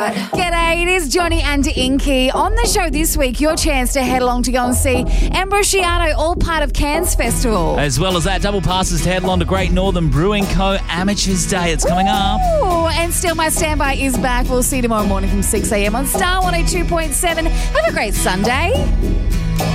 G'day, it is Johnny and Inky. On the show this week, your chance to head along to go and see Ambrosiano, all part of Cairns Festival. As well as that, double passes to head along to Great Northern Brewing Co. Amateurs Day. It's coming up. Ooh, and Still My Standby is back. We'll see you tomorrow morning from 6 a.m. on Star 102.7. Have a great Sunday.